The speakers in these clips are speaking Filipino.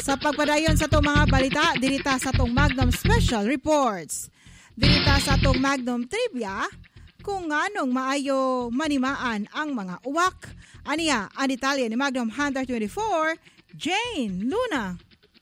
Sa pagpadayon sa itong mga balita, dirita sa itong Magnum Special Reports. Dirita sa itong Magnum Trivia, kung anong maayo manimaan ang mga uwak. Aniya, ang detalye ni Magnum Hunter 24, Jane Luna.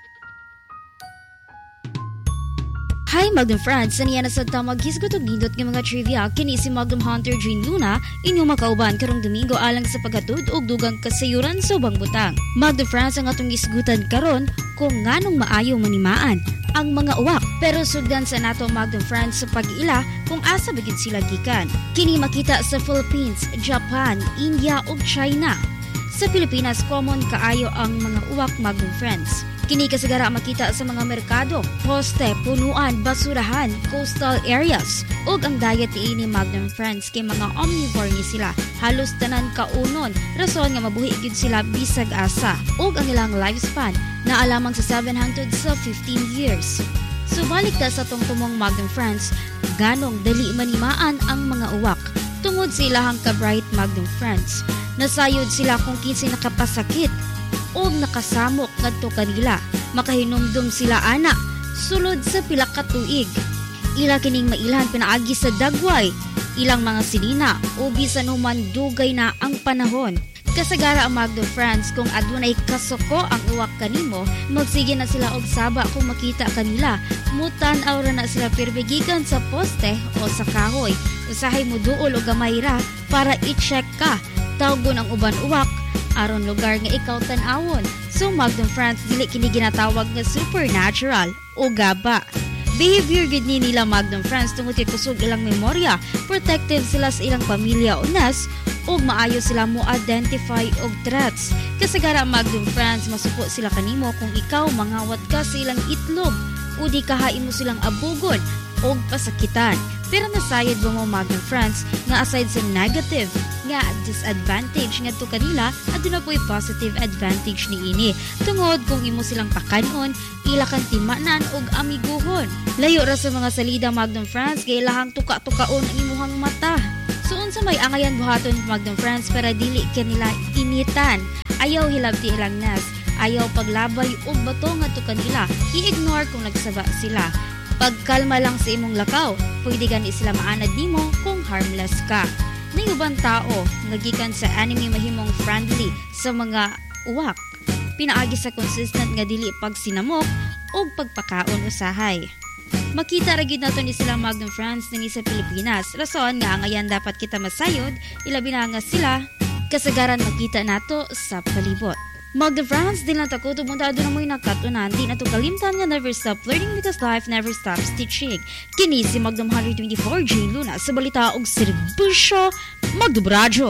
Hi Magnum friends, aniya na sa tamag hisgot og nindot nga mga trivia kini si Magnum Hunter Jane Luna inyong makauban karong Domingo alang sa paghatod og dugang kasayuran sa ubang butang. Magnum friends, ang atong isgutan karon kung nganong maayo manimaan ang mga uwak, pero sugdan sa nato Magnum friends sa pag-ila kung asa bagid sila gikan. Kini makita sa Philippines, Japan, India ug China. Sa Pilipinas, common kaayo ang mga uwak Magnum friends. Kini kasagara makita sa mga merkado, poste, punuan, basurahan, coastal areas. Ug ang diet ni Magnum friends kay mga omnivore ni sila. Halos tanan kaunon, rason nga mabuhi gid sila bisag asa. Ug ang ilang lifespan na alamang sa 700 sa 15 years. So balik ta sa tungtumong Magnum friends, ganong dali manimaan ang mga uwak. Tungod sa ilahang ka-bright Magnum friends, nasayod sila kung kinsa nakapasakit o nakasamok ngadto kanila. Makahinumdum sila ana sulod sa pila ka tuig. Ila kining mailan pinaagi sa dagway, ilang mga sinina o bisan human dugay na ang panahon. Kasagara ang Magnum friends, kung adunay kasuko ang uwak kanimo, magsige na sila og saba kung makita kanila. Mutan-aw ra na sila pirbigikan sa poste o sa kahoy. Usahay mo duol o gamay ra para i-check ka. Tawgon ang uban uwak aron lugar nga ikaw tan-awon. So Magnum friends, dili kini ginatawag nga supernatural o gaba. Behavior gid ni nila Magnum friends tungod kay kusog ilang memorya, protective sila sa ilang pamilya o nas, ug maayo sila mo identify og threats. Kasagara Magnum friends, masuko sila kanimo kung ikaw mangawat ka sa ilang itlog o di kahain mo silang abugon og pasakitan. Pero nasayad ba mo Magnum friends nga aside sa negative nga disadvantage nga to kanila, aduna po'y positive advantage ni ini. Tungod kung imo silang pakanon, ila kang timanan og amiguhon. Layo ra sa mga salida Magnum friends, kay ilahang tuka-tukaon ang imuhang mata. So unsa may angayan buhaton Magnum friends para dili kanila initan. Ayaw hilabti ilang nas, ayaw paglabay og bato nga to kanila. I-ignore kung nagsaba sila. Pagkalma lang sa imong lakaw, pwede gani sila maanad nimo kung harmless ka. May ubang tao nagikan sa anime mahimong friendly sa mga uwak. Pinaagi sa consistent nga dili pagsinamok o pagpakaon usahay. Makita ra gyud nato ni sila Magnum friends nang sa Pilipinas. Rason nga angayan dapat kita masayod, ilabi na nga sila kasagaran makita nato sa palibot. Magnum friends, di lang tako tumunta doon na mo'y nakatunan. Di na to kalimtan nga never stop learning because life never stops teaching. Kini si Magnum 124 Jane Luna sa balita og serbisyo Magnum Radyo.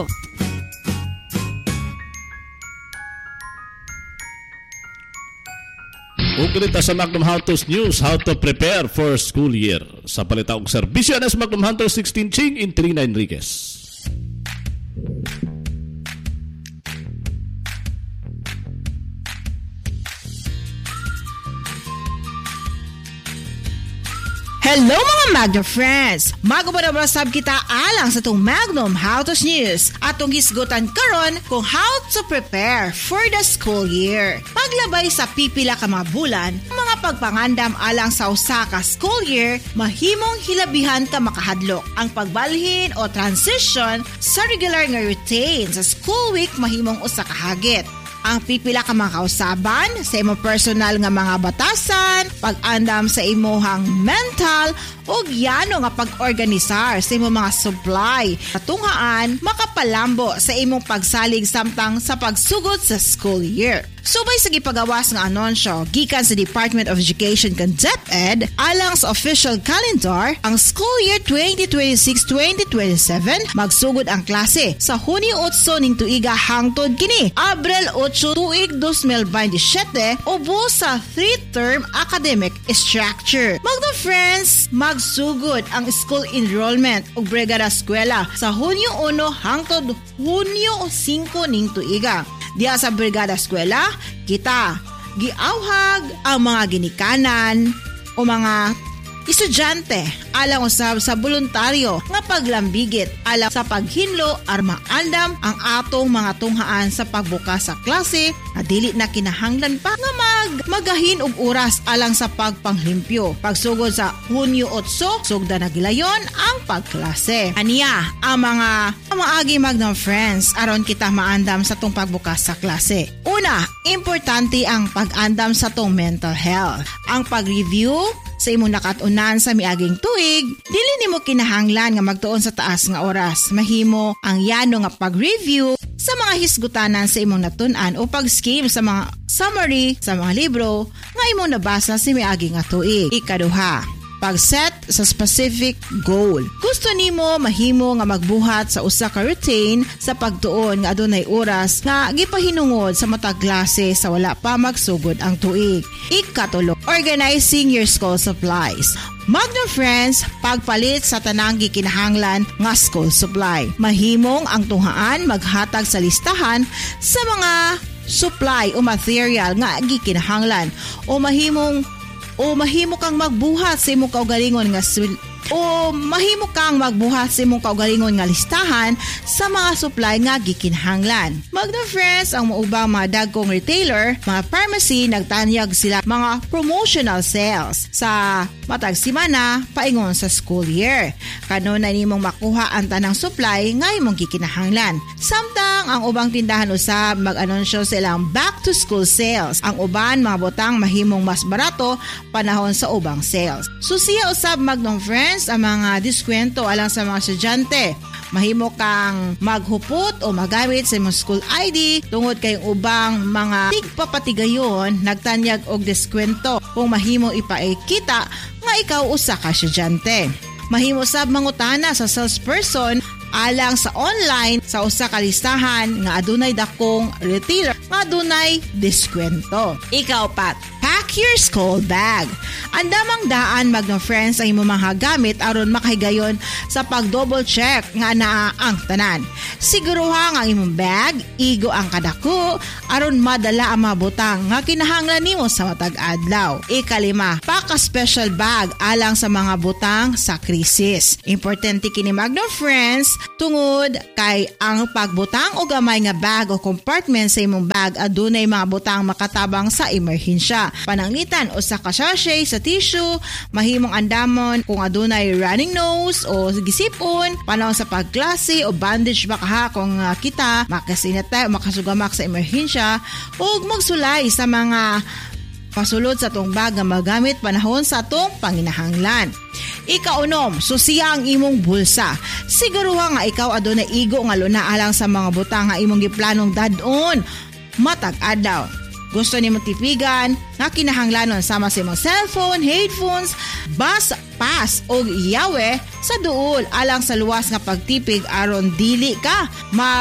Ukulita sa Magnum Hunters News, how to prepare for school year. Sa balita og serbisyo na sa Magnum Hunters 16 Ching in Trina Enriquez. Hello mga Magnum friends! Magpapabrasab kita alang sa itong Magnum Hunters News atong gisgutan karon kung how to prepare for the school year. Paglabay sa pipila ka mga bulan, mga pagpangandam alang sa usa ka school year, mahimong hilabihan ka makahadlok. Ang pagbalhin o transition sa regular nga routine sa school week mahimong usa ka hagit. Ang pipila ka mga kausaban sa imong personal nga mga batasan, pag-andam sa imuhang mental o gyano nga pag-organisar sa imong mga supply. Patungaan, makapalambo sa imong pagsalig samtang sa pagsugod sa school year. Subay sa gipagawas nga anunsyo gikan sa Department of Education kan DepEd alang sa official calendar, ang school year 2026-2027 magsugod ang klase sa Hunyo 8 ning tuiga hangtod kini Abril 8 tuig 2027 ubos sa 3-term academic structure. Magno friends, magsugod ang school enrollment ug brigada eskwela sa Hunyo 1 hangtod Hunyo 5 ning tuiga. Diya sa brigada eskwela, kita giawhag ang mga ginikanan o mga estudyante alang usab sa voluntaryo nga paglambigit alang sa paghinlo aron maandam ang atong mga tunghaan sa pagbukas sa klase Dili na kinahanglan pa nga magahin og oras alang sa pagpanglimpyo. Pagsugod sa Hunyo 8, sugda na gilayon ang pagklase. Aniya ang mga maagi Magnum Friends aron kita maandam sa tong pagbukas sa klase. Una, importante ang pag-andam sa tong mental health. Ang pag-review sa imong nakatunan sa miaging tuig, dili nimo kinahanglan nga magtuon sa taas nga oras. Mahimo ang yano nga pag-review sa mga hisgutanan sa imong natun-an o pag-skim sa mga summary sa mga libro nga imong nabasa sa miaging nga tuig. Ikaduha, pag-set sa specific goal. Gusto nimo mahimo nga magbuhat sa usa ka routine sa pagtuon nga adunay oras nga gipahinungod sa matag klase sa wala pa magsugod ang tuig. Ikatulo, organizing your school supplies. Magnum Friends, pagpalit sa tanang gikinahanglan nga school supply. Mahimong ang tunghaan maghatag sa listahan sa mga supply o material nga gikinahanglan o mahimo kang magbuhat sa imong kaugalingon nga listahan sa mga supply nga gikinahanglan. Magnum Friends, ang maubang mga dagkong retailer, mga pharmacy, nagtanyag sila mga promotional sales sa matag simana paingon sa school year. Kanunay nimong makuha ang tanang supply nga imong gikinahanglan. Samtang ang ubang tindahan usab mag-anunsyo sa ilang back to school sales. Ang uban mga botang mahimong mas barato panahon sa ubang sales. Susiya usab Magnum Friends ang mga diskwento alang sa mga estudyante. Mahimo kang maghupot o magamit sa imong school ID tungod kay ubang mga tigpapatigayon nagtanyag og diskwento kung mahimo ipaikita nga ikaw usa ka estudyante. Mahimo sab mangutana sa salesperson alang sa online sa usa ka listahan nga adunay dakong retailer nga adunay diskwento. Ikaw pat, pack your school bag. Andamang daan Magnum Friends ang imong mga gamit aron makahigayon sa pag-double check nga naa ang tanan. Siguruha nga ang imong bag igo ang kadako aron madala ang mga butang nga kinahanglan nimo sa matag adlaw. Ikalima, pack a special bag alang sa mga butang sa krisis. Importante kini Magnum Friends tungod kay ang pagbutang o gamay nga bag o compartment sa imong bag adunay mga butang makatabang sa emerhensya. Pananglitan o sa kasashay sa tissue, mahimong andamon kung adunay running nose o gisipon, panahon sa pagklase o bandage baka kung kita makasinatay o makasugamak sa emerhensya o magsulay sa mga pasulod sa tong bag nga magamit panahon sa atong panginahanglan. Ikaunom, susiya ang imong bulsa. Siguruha nga ikaw adunay igo nga luna alang sa mga butang nga imong giplanong dadon matag adlaw. Gusto nimo tipigan nga kinahanglanon sama sa imong cellphone, headphones, bus pass o iyawe sa duol alang sa luwas nga pagtipig aron dili ka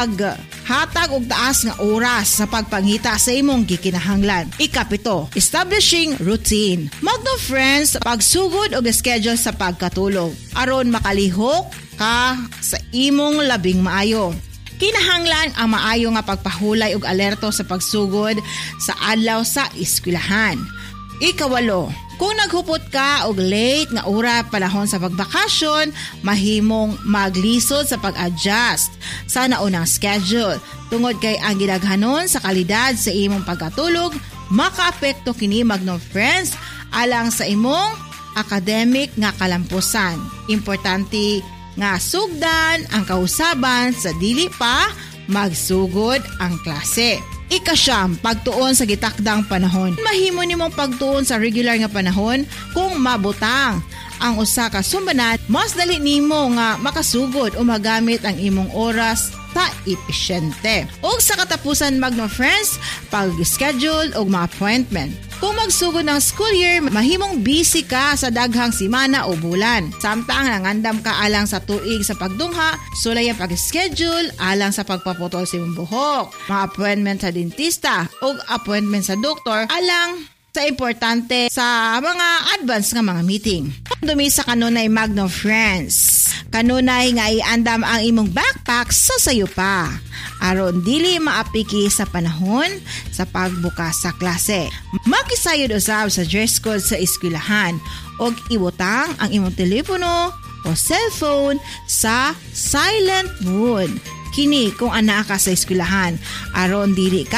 maghatag og taas nga oras sa pagpangita sa imong gikinahanglan. Ikapito, establishing routine. Magnum Friends, pagsugod og schedule sa pagkatulog aron makalihok ka sa imong labing maayo. Kinahanglan ang maayo nga pagpahulay og alerto sa pagsugod sa adlaw sa eskwelahan. Ikawalo, kung naghupot ka og late nga ora panahon sa pagbakasyon, mahimong maglisod sa pag-adjust sa naunang schedule. Tungod kay ang gidaghanon sa kalidad sa imong pagkatulog, makaapekto kini Magnum Friends alang sa imong academic nga kalampusan. Importante nga sugdan ang kausaban sa dili pa magsugod ang klase. Ikasyam, pagtuon sa gitakdang panahon. Mahimo nimong pagtuon sa regular nga panahon kung mabutang ang usa ka sumbanan, mas dali nimo nga makasugod o magamit ang imong oras sa epesyente. Og sa katapusan Magnum Friends, pag-schedule og mga appointment. Kung magsugod ng school year, mahimong busy ka sa daghang simana o bulan. Samtang nangandam ka alang sa tuig sa pagdungha, sulay ang pag-schedule alang sa pagpaputol sa imong buhok, mga appointment sa dentista o appointment sa doktor alang sa importante sa mga advance nga mga meeting. Dumi sa kanunay Magnum Friends. Kanunay nga iandam ang imong backpack sa sayo pa aron dili maapiki sa panahon sa pagbukas sa klase. Makisayod usab sa dress code sa eskwelahan og ibutang ang imong telepono o cellphone sa silent mode. Kini kung anaa ka sa eskwelahan aron dili ka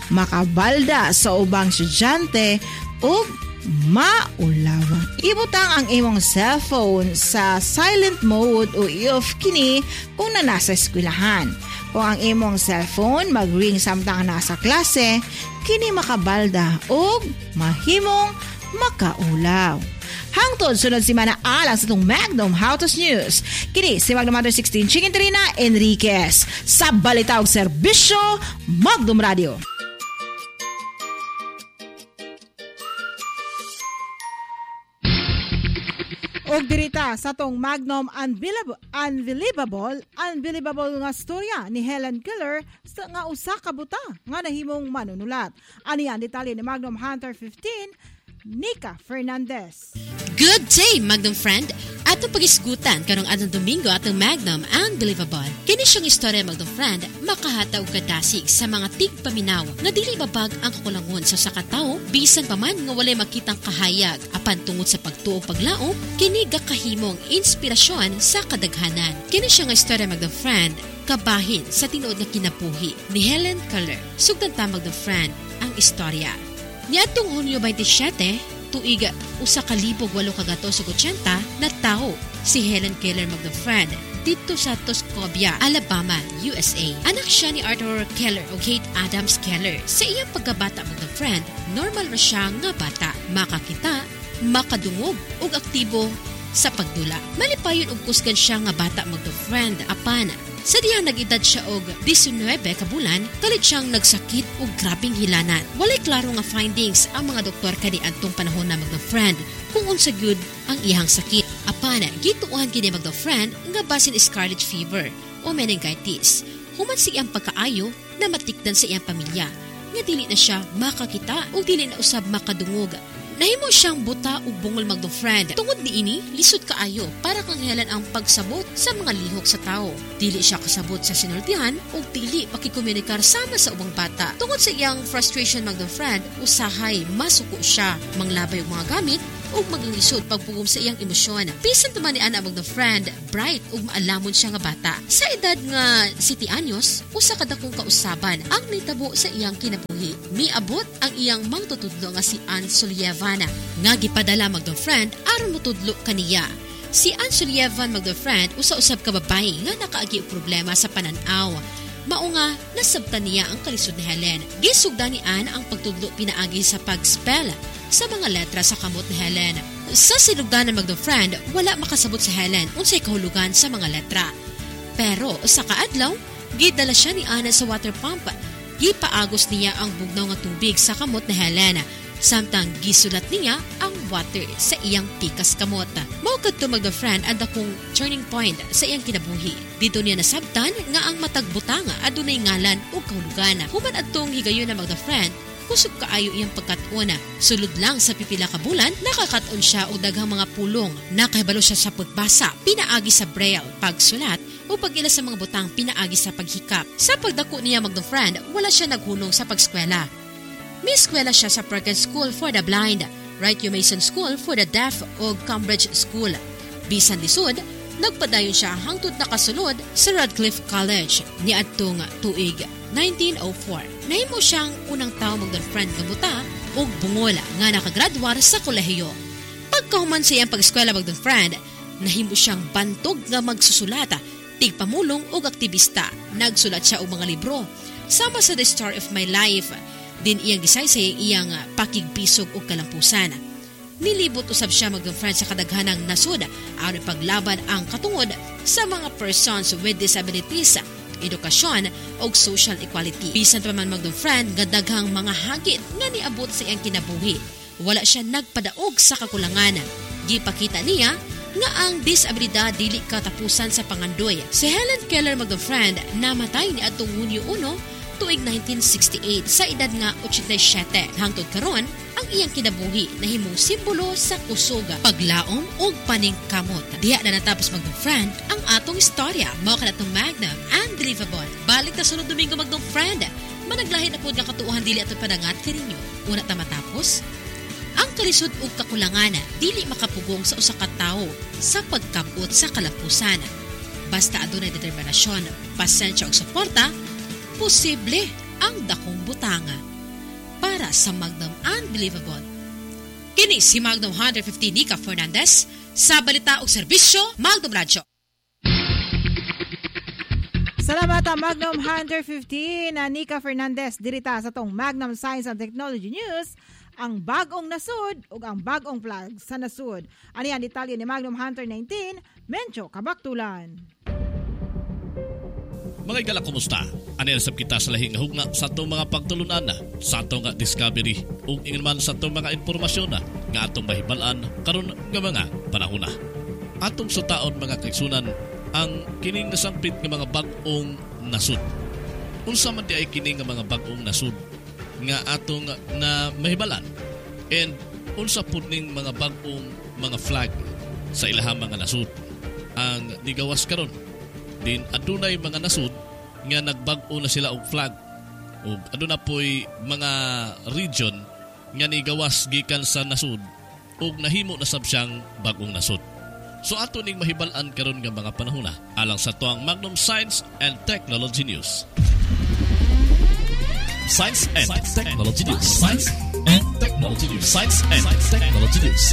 makabalda sa ubang estudyante ug maulawan. Ibutang ang imong cellphone sa silent mode o i-off kini kung nasa eskwelahan. Kung ang imong cellphone mag-ring samtang nasa klase, kini makabalda ug mahimong makaulaw. Hangtod sunod si Mana alang sa itong Magnum Hautos News. Kini si Magnum Hunter 16 Ching Trina Enriquez sa Balita ug Serbisyo Magnum Radio. Og dirita sa tong Magnum unbelievable nga storya ni Helen Keller sa nga usa ka buta nga nahimong manunulat. Ani ang detalye ni Magnum Hunter 15 Nika Fernandez. Good day, Magnum friend! Atong pagisgutan karong adtong Domingo atong Magnum Unbelievable. Kini siyang istorya, Magnum friend, makahataw kadasig sa mga tigpaminaw nga dili babag ang kakulangon sa sakataw bisan pa man nga walay makitang kahayag apan tungod sa pagtuo paglaom kini gakahimong inspirasyon sa kadaghanan. Kini siyang istorya, Magnum friend, kabahin sa tinuod nga kinabuhi ni Helen Keller. Sugdan ta, Magnum friend, ang istorya. Niadtong Hunyo 27, tuig 1880 na tao si Helen Keller, Magnum friend, dito sa Tuscobia, Alabama, USA. Anak siya ni Arthur Keller o Kate Adams Keller. Sa iyang pagkabata, Magnum friend, normal na siya nga bata, makakita, makadungog ug aktibo sa pagdula. Malipayon og kusgan siya nga bata, Magnum friend, apan sa diha nag-edad siya og 19 ka bulan, kalit siyang nagsakit og grabing hilanan. Walay klaro nga findings ang mga doktor kani adtong panahon na, Magnum friend, kung unsa gyud ang iyang sakit. Apan gituohan kini, Magnum friend, nga basin scarlet fever o meningitis. Human sa iyang pagkaayo na matikdan sa iyang pamilya, nga dili na siya makakita o dili na usab makadungog. Nahimo siyang buta ug bungol, Magnum friend. Tungod niini, lisod kaayo para kang Helen ang pagsabot sa mga lihok sa tao. Dili siya kasabot sa sinultihan ug dili pakikomunikar sama sa ubang bata. Tungod sa iyang frustration, Magnum friend, usahay masuko siya manglabay og mga gamit ug maglisod pagpugom sa iyang emosyon. Bisan tuman ni ana, Magnum friend, bright ug maalamon siya nga bata. Sa edad nga 7 anyos, usa ka dakong kausaban ang nitabo sa iyang kinabuhi. Miabot ang iyang mangtutudlo nga si Anne Sullivan nga gipadala, Magnum friend, aron motudlo kaniya. Si Anne Sullivan, Magnum friend, usa-usab ka babae nga nakaagi og problema sa pananaw. Mao nga nasabtan niya ang kalisod ni Helen. Gisugdan ni Anne ang pagtudlo pinaagi sa pag-spell sa mga letra sa kamot ni Helen. Sa sinugdanan, Magnum friend, wala makasabot sa Helen unsay kahulugan sa mga letra. Pero sa kaadlaw, gidala siya ni Anne sa water pump. Gipaagos niya ang bugnaw nga tubig sa kamot ni Helen. Samtang gisulat niya ang water sa iyang pikas kamot. Mao kadto, Magnum friend, ang dakong turning point sa iyang kinabuhi. Dito niya nasabtan nga ang matag butanga adunay ngalan o kahulugan. Human adtong higayon na, Magnum friend, kusog kaayo iyang pagkat-una. Sulod lang sa pipila ka bulan, nakakaton siya o daghang mga pulong. Nakahibalo siya sa pagbasa, pinaagi sa braille, pagsulat, o pag-ila sa mga butang pinaagi sa paghikap. Sa pagdako niya, Magnum friend, wala siya naghunong sa pagskwela. May eskwela siya sa Perkins School for the Blind, Wright Mason School for the Deaf o Cambridge School. Bisan lisod, nagpadayon siya hangtod nakasulod sa Radcliffe College ni adtong tuig 1904. Nahimo siyang unang tao, Magnum friend, nga buta o bungol nga nakagradwar sa kolehiyo. Pagkahuman sa iyang pag-eskwela, Magnum friend, nahimo siyang bantog nga magsusulata, tigpamulong o aktivista. Nagsulat siya og mga libro sama sa The Story of My Life. Din iyang gisaysay iyang pakigpisog o kalampusan. Nilibot usab siya, Magnum friend, sa kadaghanang nasud aron paglaban ang katungod sa mga persons with disabilities, edukasyon o social equality. Bisan pa man, Magnum friend, gadaghang mga hagit nga niabot sa iyang kinabuhi. Wala siya nagpadaog sa kakulangan. Gipakita niya nga ang disabilidad dili katapusan sa pangandoy. Si Helen Keller, Magnum friend, namatay ni adtong Hunyo 1 tuig 1968 sa edad nga 87. Hangtod karon, ang iyang kinabuhi nahimong simbolo sa kusog, paglaom ug paningkamot. Diha na natapos, Magnum friend, ang atong istorya. Mao ka natong Magnum Unbelievable. Balik na sunod Domingo, Magnum friend. Managlahi na pod nga katuohan dili aton padangat kaninyo. Una ta matapos, ang kalisod ug kakulangan dili makapugong sa usa ka tawo sa pagkabot sa kalapusan. Basta adunay determinasyon, pasensya ug suporta, posible ang dakong butanga. para sa Magnum Unbelievable. Kini si Magnum Hunter 50 Nika Fernandez sa balita ug serbisyo Magnum Radio. Salamat ang Magnum Hunter 15 na Nika Fernandez dirita sa tong Magnum Science and Technology News, ang bagong nasud ug ang bagong flag sa nasud. Ani ang detalye ni Magnum Hunter 19, Mencho Kabaktulan. Mga igala, kumusta? Ani sab kita sa lahing hugna sa atong mga pagtulunan na, sa atong nga discovery ug ingon sa atong mga impormasyon na nga atong mahibalan karon nga mga panahon na. Atong sutaon mga kaigsunan ang kining nasampit nga mga bag-ong nasud. Unsa man di ay kining nga mga bag-ong nasud nga atong na mahibalan, and unsa pud ning mga bag-ong mga flag sa ilahang mga nasud ang nigawas karon. Din adunay mga nasud nga nagbag-o na sila og flag, ug aduna poy mga region nga nigawas gikan sa nasud ug nahimo na sab siyang bag-ong nasud. So ato ning mahibalan karon nga mga panahon na alang sa tuang Magnum Science and Technology News. Science and Technology News. Science and Technology News. Science and Technology News.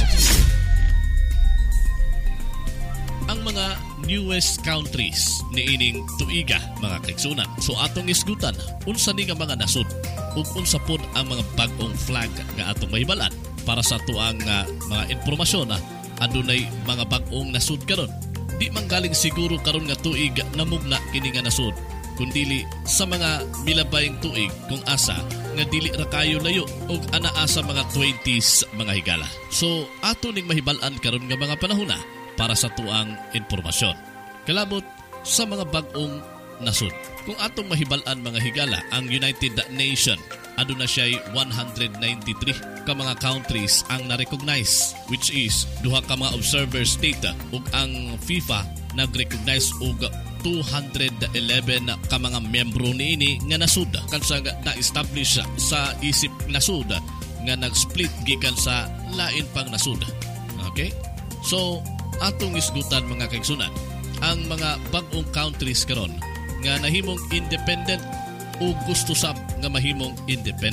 Ang mga newest countries niining tuiga mga kaigsunan. So atong isgutan unsa ni nga mga nasud ug unsa pod ang mga bag-ong flag nga atong mahibalan para sa tuang mga impormasyon na adunay mga bag-ong nasud karon. Di man galing siguro karon nga tuig namugna kini nga nasud, kundili sa mga milabayng tuig kung asa nga dili ra kayo layo ug anaa sa mga 20s mga higala. So ato ning mahibalan karon nga mga panahon na para sa tuang impormasyon. Kalabot sa mga bag-ong nasud. Kung atong mahibalan mga higala, ang United Nations aduna siya 193 ka mga countries ang na-recognize, which is duha ka mga observer state, ug ang FIFA nag-recognize og 211 ka mga membro niini nga nasud kansa na-establish sa isip nasud nga nag-split gikan sa lain pang nasud. Okay? So atong isgutan mga kaigsunan ang mga bag-ong countries karon nga nahimong independent o gusto sab nga mahimong independent.